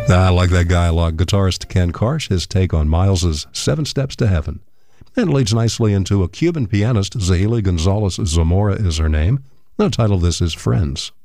I like that dialogue. Guitarist Ken Karsh, his take on Miles's 7 Steps to Heaven. And leads nicely into a Cuban pianist, Zahili Gonzalez Zamora is her name. The title of this is Friends.